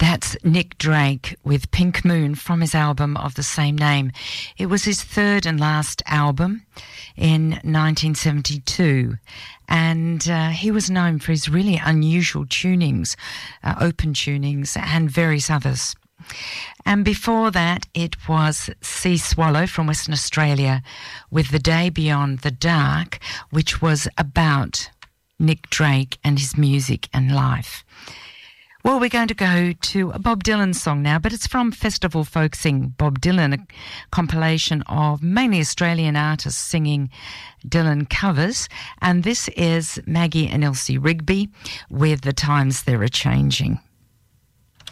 That's Nick Drake with Pink Moon from his album of the same name. It was his third and last album in 1972, and he was known for his really unusual tunings, open tunings, and various others. And before that, it was Sea Swallow from Western Australia with The Day Beyond the Dark, which was about Nick Drake and his music and life. Well, we're going to go to a Bob Dylan song now, but it's from Festival Folk Sing Bob Dylan, a compilation of mainly Australian artists singing Dylan covers. And this is Maggie and Elsie Rigby with The Times They're A-Changing.